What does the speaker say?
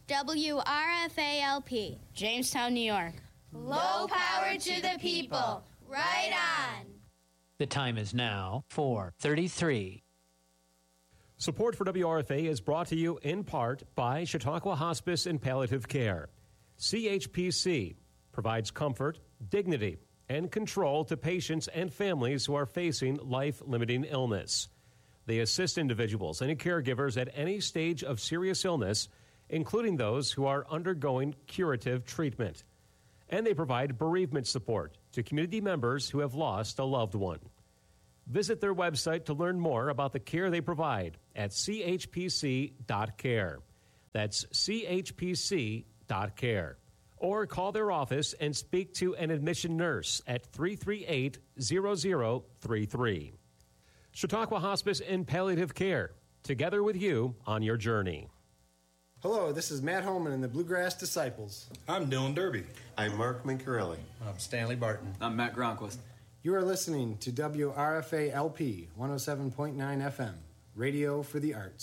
WRFA-LP, Jamestown, New York. Low power to the people. Right on. The time is now 4:33. Support for WRFA is brought to you in part by Chautauqua Hospice and Palliative Care. CHPC provides comfort, dignity, and control to patients and families who are facing life-limiting illness. They assist individuals and caregivers at any stage of serious illness, including those who are undergoing curative treatment. And they provide bereavement support to community members who have lost a loved one. Visit their website to learn more about the care they provide at chpc.care. That's chpc.care. Or call their office and speak to an admission nurse at 338-0033. Chautauqua Hospice and Palliative Care, together with you on your journey. Hello, this is Matt Holman and the Bluegrass Disciples. I'm Dylan Derby. I'm Mark Mincarelli. I'm Stanley Barton. I'm Matt Gronquist. You are listening to WRFA-LP 107.9 FM, Radio for the Arts.